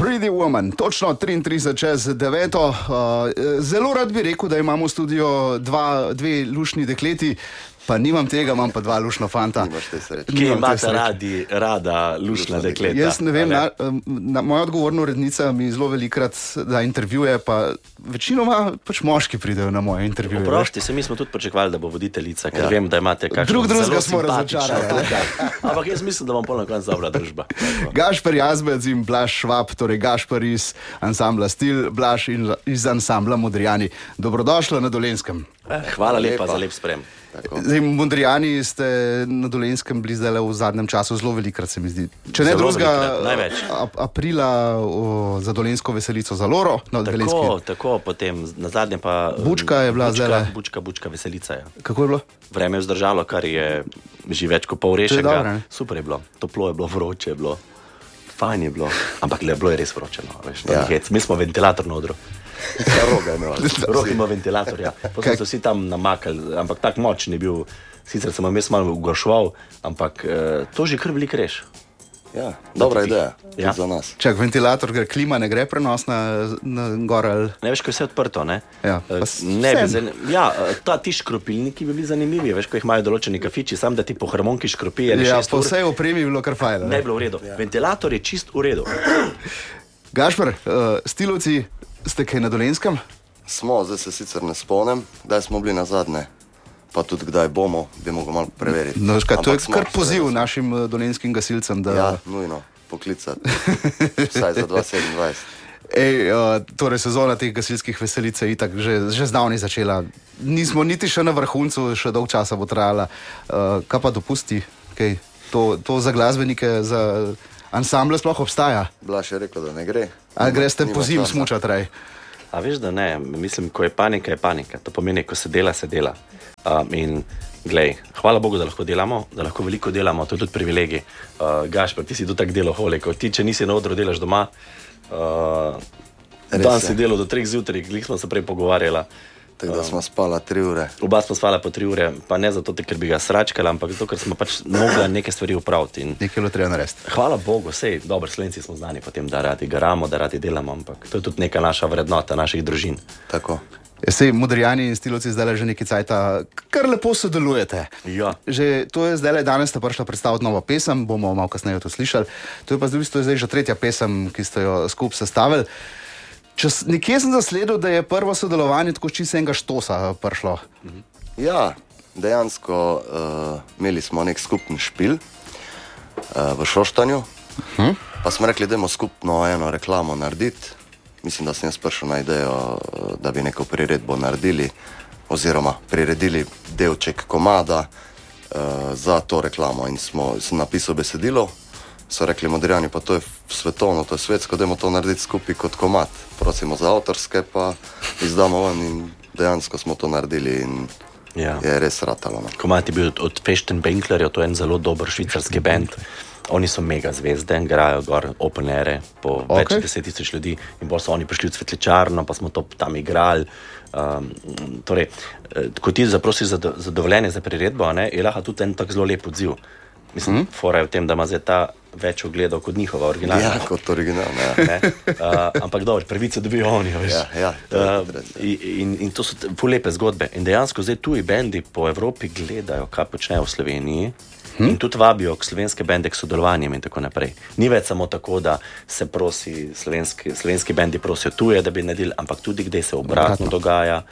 Pretty Woman, točno 33 čez 9. Zelo rad bi rekel, da imamo v studiu dve lušni dekleti, pa nimam tega, imam pa dva lušna fanta. Kje imate rada lušna dekleta? Jaz ne vem, moja odgovorna urednica mi zelo velikrat da intervjuje, pa večinoma pač moški pridejo na moje intervjuje. Oprosti se, mi smo tudi pričakovali, da bo voditeljica, ker vem, da imate kakšno drugega smo razočarali. Ampak jaz mislim, da vam pol na koncu dobra družba. Gašper Jazbec in Blaž Švab, torej Gašper iz ansambla Stil, Blaž iz ansambla Modrijani. Dobrodošla na Dolenjskem. Hvala lepa za lep sprem. Zdaj, Modrijani ste na Dolenjskem bili zdaj v zadnjem času zelo velikrat, se mi zdi. Če ne drugega, aprila za Dolenjsko veselico za Loro. Tako, potem na zadnje pa... Bučka je bila zdaj. Bučka veselica, ja. Kako je bilo? Vreme je vzdržalo, kar je že več kot pol rešenega. Super je bilo, toplo je bilo, vroče je bilo, fajn je bilo, ampak bilo je res vroče. Mi smo ventilator na odru. Rok ima ventilator, ja. Potem so vsi tam namakali, ampak tak moč ni bil. Sicer sem vam jaz malo ugašval, ampak to že kar veliko reš. Ja, dobra ideja za nas. Čak, ventilator gre, klima ne gre prenos na gor ali... Ne, veš, ko je vse odprto, ne? Ja, ti škropilniki bi bili zanimivi, veš, ko jih imajo določeni kafiči, sam da ti po harmoniki škropi. Ja, po vsej opremi je bilo kar fajn. Ne, bilo v redu. Ventilator je čist v redu. Gašper, Stilovci, ste kaj na Dolenjskem? Smo, zdaj se sicer ne spomnim, kdaj smo bili nazadnje, pa tudi kdaj bomo, bi mogel malo preveriti. No, to je kar poziv našim dolenjskim gasilcem, da... Ja, nujno, poklicati, vsaj za 2027. Torej sezona teh gasilskih veselic je itak že zdavnaj začela. Nismo niti še na vrhuncu, še dolg časa bo trajala. Kaj pa dopusti? To za glasbenike, za... Ansamble sploh obstaja? Blaž je rekel, da ne gre. Ali greste pozim smučat raj? A veš, da ne. Mislim, ko je panika, je panika. To pomeni, ko se dela, se dela. In glej, hvala Bogu, da lahko delamo, da lahko veliko delamo, to je tudi privilegij. Gašper, ti si tu tak deloholik. Ti, če nisi na odru, delaš doma. Dan si delal do 3 zjutraj, glih smo se prej pogovarjala. Tako da smo spala 3 ure. Oba smo spala po 3 ure, pa ne zato, ker bi ga sračkala, ampak zato, ker smo pač mogli neke stvari upraviti. Nekaj bilo treba narediti. Hvala Bogu, sej, dobro, Slovenci smo znani potem, da radi garamo, da radi delamo, ampak to je tudi neka naša vrednota, naših družin. Tako. Sej, Modrijani in Stilovci zdaj že nekaj cajta, kar lepo sodelujete. Ja. Že to je zdaj, danes sta prišla predstaviti novo pesem, bomo malo kasneje to slišali. To je pa zdaj že 3. pesem, ki ste jo skupaj sestavili. Nekje sem zasledil, da je prvo sodelovanje tako čisto enega štosa prišlo. Ja, dejansko imeli smo nek skupen špil v Šoštanju, pa smo rekli, da imamo skupno eno reklamo narediti. Mislim, da sem jaz prišel na idejo, da bi neko priredbo naredili oziroma priredili delček komada za to reklamo in sem napisal besedilo. So rekli Modrijani, pa to je svetovno, to je svetsko, dajmo to narediti skupaj kot komad. Prosimo za avtorske, pa izdamo ven in dejansko smo to naredili in je res ratalo. Komad je bil od Feštenbenklerja, to je en zelo dober švicarski band. Oni so mega zvezde, igrajo gor open aire po več 10,000 ljudi in bolj so oni prišli v cvetličarno, pa smo to tam igrali. Torej, ko ti zaprosiš za dovoljenje za priredbo, je lahko tudi en tak zelo lep odziv. Mislim, fora je v tem, da ima zdaj ta več ogledov kot njihova originalna. Ja, kot originalna, ja. Ampak dobro, pravice dobijo oni, veš. Ja. In to so ful lepe zgodbe. In dejansko zdaj tuji bendi po Evropi gledajo, kaj počnejo v Sloveniji in tudi vabijo k slovenske bende k sodelovanjem in tako naprej. Ni več samo tako, da se prosi, slovenski bendi prosijo tuje, da bi naredili, ampak tudi kdaj se obratno dogaja.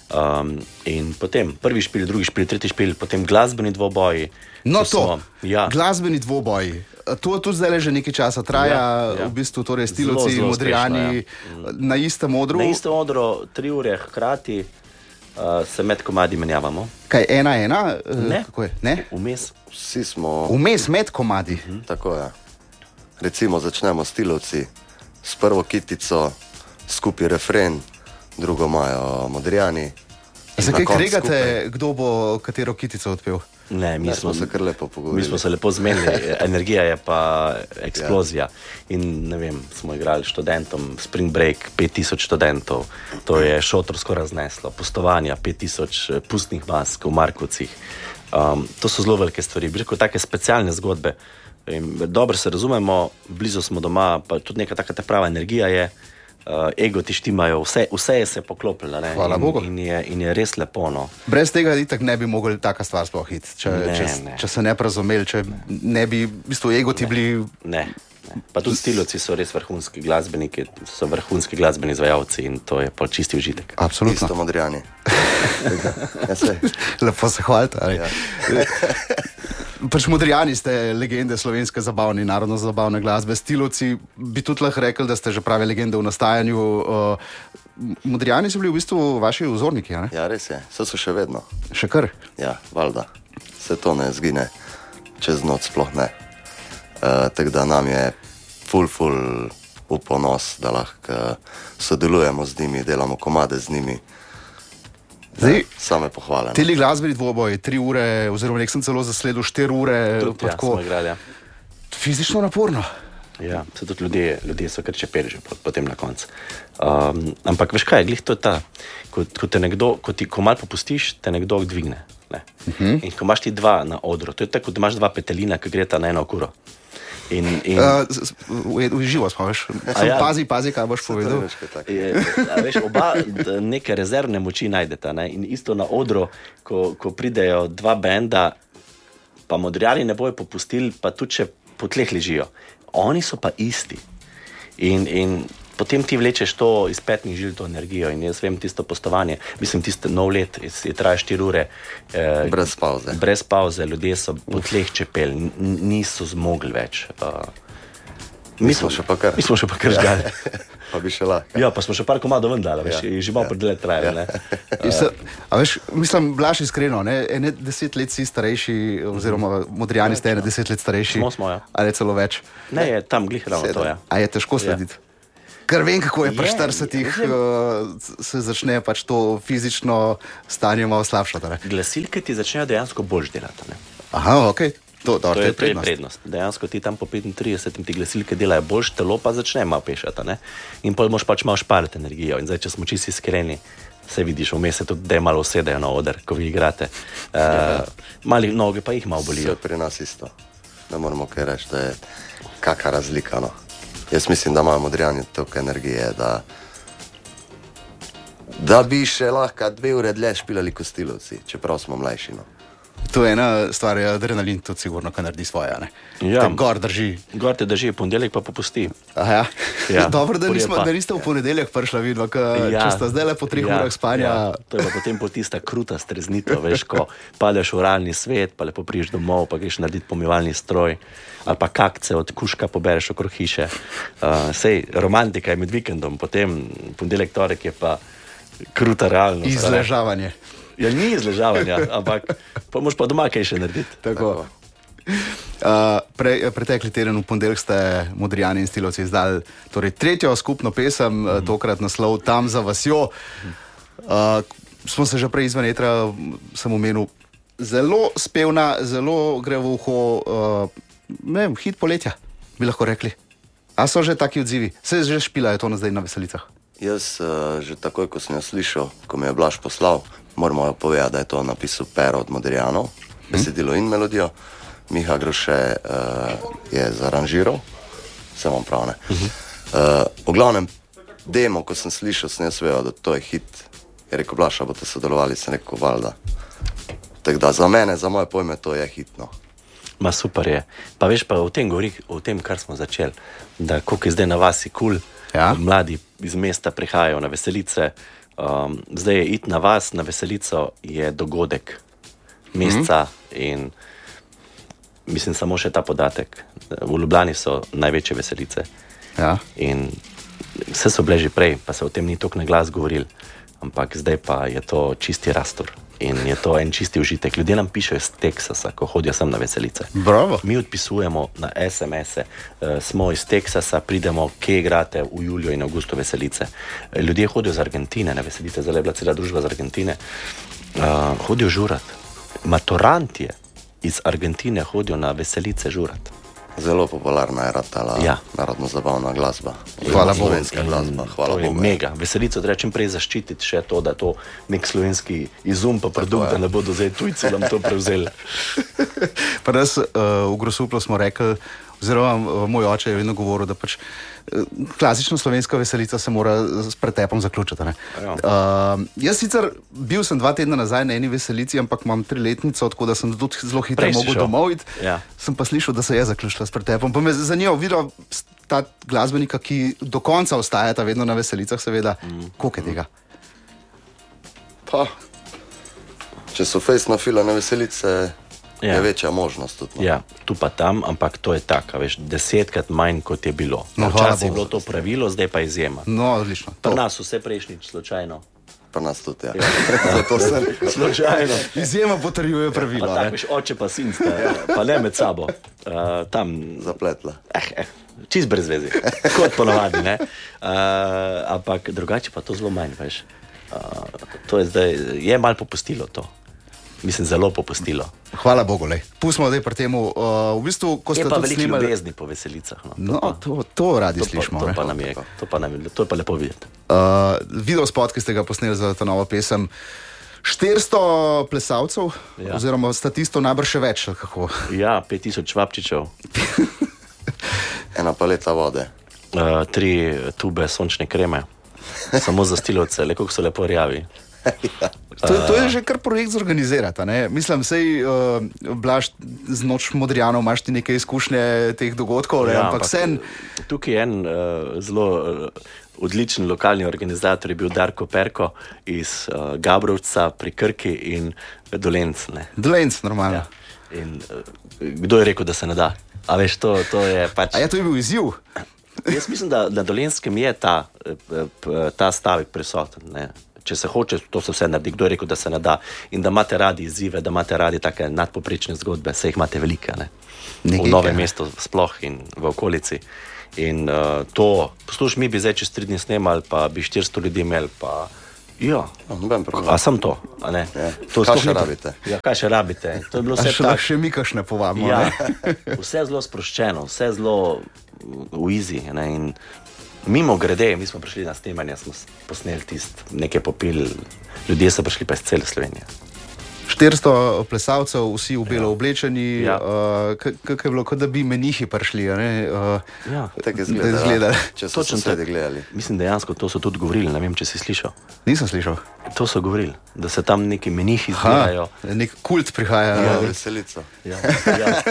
In potem prvi špil, drugi špil, tretji špil, potem glasbeni dvoboji. No glasbeni dvoboji. To tudi zdaj že nekaj časa traja, v bistvu torej Stilovci in Modrijani na istem odru. Na istem odru 3 ure hkrati se med komadi menjavamo. Kaj, 1-1? Ne. Kako je? Ne? Vmes. Vsi smo... Vmes med komadi? Tako je. Recimo začnemo Stilovci s prvo kitico, skupaj refren, drugo imajo Modrijani. Zakaj kregate, kdo bo katero kitico odpel? Ne, mi smo se kar lepo pogovorili. Mi smo se lepo zmenili, energija je pa eksplozija. In ne vem, smo igrali študentom Spring Break, 5000 študentov, to je šotorsko razneslo, pustovanja, 5000 pustnih mask v Markovcih. To so zelo velike stvari, bi rekel, take specialne zgodbe. In dobro se razumemo, blizu smo doma, pa tudi neka taka ta prava energija je, ego ti štimajo, vse je se poklopilo, ne? Hvala Bogu. In je res lepo, no. Brez tega itak ne bi mogli taka stvar sploh hiti, če se ne bi razumeli, če ne bi, v bistvu, ego ti bili... Ne. Pa tudi stilovci so res vrhunski glasbeniki, so vrhunski glasbeni izvajalci in to je pa čisti užitek. Absolutno. Isto Modrijani. Lepo se hvalite, ali? Ja. Pač Modrijani ste legende slovenske zabavne, narodno-zabavne glasbe. Stilovci bi tudi lahko rekli, da ste že prave legende v nastajanju. Modrijani so bili v bistvu vaši vzorniki, a ne? Ja, res je. So še vedno. Še kar? Ja, valjda. Se to ne zgine. Čez noč sploh ne. Tako da nam je ful v ponos, da lahko sodelujemo z njimi, delamo komade z njimi. Zdaj, same pohvale. Teli glasbeni dvoboj, 3 ure, oziroma nek sem celo zasledil 4 ure. Tudi, ja, smo igrali, ja. Fizično naporno. Ja, se tudi ljudje so kar čepeli že potem na koncu. Ampak veš kaj, glih to je ta, ko malo popustiš, te nekdo dvigne. Ne? In ko imaš ti 2 na odru, to je tako, da imaš 2 petelina, ki greta na eno okuro. Živo smo, veš. Pazi, kaj boš povedal. Veš, oba neke rezervne moči najdeta. Ne? In isto na odru, ko pridejo 2 benda, pa Modrijani ne bojo popustili, pa tudi če po tleh ležijo. Oni so pa isti. In potem ti vlečeš to iz petnih žil, to energijo. In jaz vem, tisto postovanje, mislim, tisto nov let, je traja 4 ure. Brez pauze. Brez pauze, ljudje so po tleh čepeli, niso zmogli več. Mi smo še pa kar žgali. Pa bi še lahko. Ja, pa smo še par komadov ven dali, veš, že malo predele trajali. A veš, mislim, Blaž, iskreno, ne, 10 let si starejši, oziroma Modrijani ste 10 let starejši. Smo, ja. Ali celo več? Ne, je tam glih ravno to, ja. A je težko slediti? Ker vem, kako je pri 40-ih se začne pač to fizično stanje malo slabšati. Glasilke ti začnejo dejansko boljš delati, ne? Aha, okej. To je prednost. Dejansko ti tam po 35 ti glasilke delajo boljš, telo pa začne malo pešati, ne? In potem moš pač malo špariti energijo. In zdaj, če smo čisti iskreni, se vidiš vmes se tudi, da je malo usedejo na oder, ko vi igrate. Mali noge pa jih malo bolijo. Vse pri nas isto. Ne moramo kaj reči, da je kakšna razlika, no. Jaz mislim, da imajo Modrijani toliko energije, da bi še lahko 2 ure dlje špilali kot Stilovci, čeprav smo mlajši, no. To je ena stvar, adrenalin tudi sigurno, ko naredi svoje, ne? Ja, gor drži. Gor te drži, ponedeljek pa popusti. Aha, ja. Dobro, da niste v ponedeljek prišla vidva, če sta zdaj le po 3 urah spanja. Ja. To je pa potem tista kruta streznitev, veš, ko padeš v realni svet, pa lepo priješ domov, pa greš narediti pomivalni stroj, ali pa kakce od kuška pobereš okrog hiše. Sej, romantika je med vikendom, potem ponedeljek, torek je pa kruta realnost. Izležavanje. Ja, ni izležavanja, ampak pa moš pa doma kaj še narediti. Tako. Pretekli teden v ponedeljek ste Modrijani in Stilovci izdali torej 3. skupno pesem, tokrat naslov Tam za vasjo. Smo se že prej izven etra, sem omenil, zelo spevna, zelo gre v uho, hit poletja, bi lahko rekli. A so že taki odzivi? Se že špilajo to zdaj na veselicah? Jaz že takoj, ko sem jo slišal, ko mi je Blaž poslal, moramo jo povedati, da je to napisal Pero od Modrijanov, besedilo in melodijo. Miha Groše je zaranžiral, se vam prav, ne. V glavnem, demo, ko sem slišal, sem jaz vedel, da to je hit. Je rekel, Blaž, boste sodelovali, sem rekel, valjda. Tako da za mene, za moje pojme, to je hitno. Ma super je. Pa veš, pa o tem govori, o tem, kar smo začeli, da koliko je zdaj na vasi kul, mladi iz mesta prihajajo na veselice. Zdaj je iti na vas, na veselico je dogodek meseca in mislim samo še ta podatek. V Ljubljani so največje veselice. Ja. In vse so bile že prej, pa se o tem ni toliko na glas govorili, ampak zdaj pa je to čisti rastor. In je to en čisti užitek. Ljudje nam pišejo iz Teksasa, ko hodijo sem na veselice. Bravo. Mi odpisujemo na SMS-e, smo iz Teksasa, pridemo, kje igrate v juliju in avgustu veselice. Ljudje hodijo z Argentine na veselice, zdaj je bila cela družba z Argentine. Hodijo žurat. Maturantje iz Argentine hodijo na veselice žurat. Zelo popularna je ratala narodno-zabavna glasba. Hvala Bogu. Slovenska glasba, hvala To je Bogu. mega. Veselico treba čim prej zaščititi še to, da to nek slovenski izum pa produkt, da ne bodo zdaj tujci nam to prevzeli. Pa nas v Grosuplu smo rekli, oziroma moj oče je vedno govoril, da pač klasična slovenska veselica se mora s pretepom zaključiti. Jaz sicer bil sem 2 tedna nazaj na eni veselici, ampak imam 3-letnico, tako da sem tudi zelo hitro mogel domov iti. Sem pa slišal, da se je zaključila s pretepom. Pa me zanima, videla ta glasbenika, ki do konca ostajata vedno na veselicah, seveda, koliko je tega? Pa, če so fejs na fila na veselice, je večja možnost tudi. No. Ja, tu pa tam, ampak to je tako, veš, 10-krat manj, kot je bilo. Včasih je bilo to pravilo, zdaj pa izjema. No, odlično. Pri nas vse prejšnjič, slučajno. Pri nas tudi, ja. Zato sem slučajno. Izjema potrjuje pravilo. Pa tako, veš, oče pa sin sta, pa ne med sabo. Tam zapletla. Čist brez vezi, kot ponovadi, ne. Ampak drugače pa to zelo manj, veš. To je zdaj, je malo popustilo to. Mislim, zelo popustilo. Hvala Bogu, lej. Pustimo zdaj pri temu. V bistvu, ko ste je pa tudi veliko snimali... ljubezni po veselicah. To radi slišimo. To pa lepo videti. Video spot, ki ste ga posneli za to novo pesem, 400 plesalcev, oziroma statistov najbrž še več. Kako? Ja, 5000 švabčičev. Ena paleta vode. 3 tube sončne kreme. Samo za stilovce, le koliko so lepo rjavi. To je že kar projekt zorganizirati, ne? Mislim, sej Blaž z Noč Modrijanov imaš ti neke izkušnje teh dogodkov, ampak sen... Tukaj je en zelo odličen lokalni organizator, je bil Darko Perko iz Gabrovca pri Krki in Dolenc, ne? Dolenc, normalno. In kdo je rekel, da se ne da? A veš, to je pač... A je to je bil izziv? Jaz mislim, da na Dolenskem je ta stavek prisoten, ne? Če se hoče, to se vse naredi. Kdo je rekel, da se ne da? In da imate radi izzive, da imate radi take nadpoprečne zgodbe, se jih imate velike, ne? V Novem mestu sploh in v okolici. In to, poslušaj, mi bi zdaj čez 3 dni snemali, pa bi 400 ljudi imeli, pa ja, a sem to, a ne? Kaj še rabite? Ja, kaj še rabite? To je bilo vse tako. Še mi kašne povabimo, ja, ne? Vse zelo sproščeno, vse zelo v easy, ne? In mimo grede, mi smo prišli na snemanje, smo posneli nekaj popili, ljudje so prišli pa iz cele Slovenije. 400 plesalcev, vsi v belo oblečeni, kako je bilo, kot da bi menihi prišli, ne? Tako je izgledalo, če so sosedi gledali. Mislim, dejansko to so tudi govorili, ne vem, če si slišal. Nisem slišal. To so govorili, da se tam neki menihi zgledajo. Nek kult prihaja. Ja, veselico. Ja.